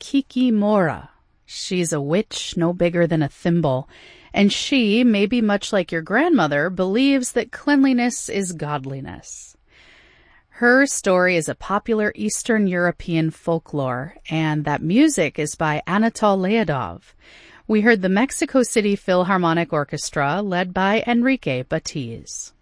Kikimora. She's a witch no bigger than a thimble, and she, maybe much like your grandmother, believes that cleanliness is godliness. Her story is a popular Eastern European folklore, and that music is by Anatol Leodov. We heard the Mexico City Philharmonic Orchestra, led by Enrique Batiz.